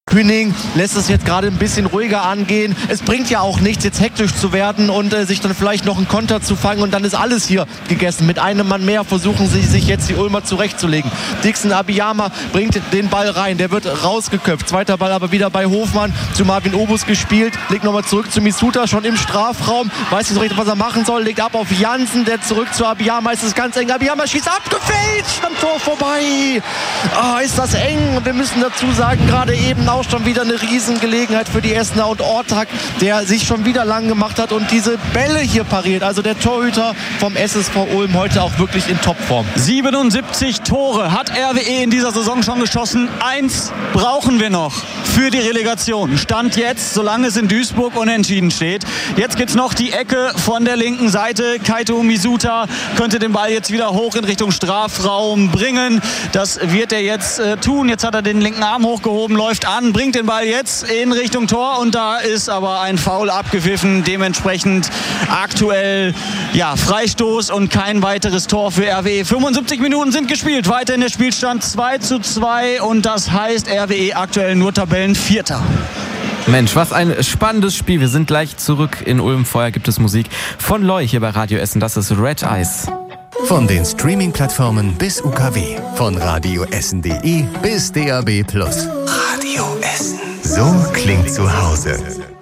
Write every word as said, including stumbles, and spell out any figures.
Hüning lässt es jetzt gerade ein bisschen ruhiger angehen. Es bringt ja auch nichts, jetzt hektisch zu werden und äh, sich dann vielleicht noch einen Konter zu fangen und dann ist alles hier gegessen. Mit einem Mann mehr versuchen sie sich jetzt die Ulmer zurechtzulegen. Dixon Abiyama bringt den Ball rein, der wird rausgeköpft. Zweiter Ball aber wieder bei Hofmann, zu Marvin Obus gespielt, legt nochmal zurück zu Misuta, schon im Strafraum, weiß nicht so richtig, was er machen soll, legt ab auf Jansen, der zurück zu Abiyama, ist es ganz eng. Abiyama schießt abgefälscht, am Tor vorbei. Ah, ist das eng. Wir müssen dazu sagen, gerade eben auch schon wieder eine Riesengelegenheit für die Essener und Ortak, der sich schon wieder lang gemacht hat und diese Bälle hier pariert. Also der Torhüter vom S S V Ulm heute auch wirklich in Topform. siebenundsiebzig Tore hat R W E in dieser Saison schon geschossen. Eins brauchen wir noch für die Relegation. Stand jetzt, solange es in Duisburg unentschieden steht. Jetzt gibt es noch die Ecke von der linken Seite. Kaito Misuta könnte den Ball jetzt wieder hoch in Richtung Strafraum bringen. Das wird er jetzt äh, tun. Jetzt hat er den linken Arm hochgehoben, läuft an, bringt den Ball jetzt in Richtung Tor und da ist aber ein Foul abgepfiffen. Dementsprechend aktuell ja, Freistoß und kein weiteres Tor für R W E. fünfundsiebzig Minuten sind gespielt. Weiterhin der Spielstand zwei zu zwei und das heißt R W E aktuell nur Tabellenvierter. Mensch, was ein spannendes Spiel. Wir sind gleich zurück in Ulm. Vorher gibt es Musik von Loy hier bei Radio Essen. Das ist Red Eyes. Von den Streaming-Plattformen bis U K W. Von radioessen punkt de bis D A B plus. Radio Essen. So klingt zu Hause.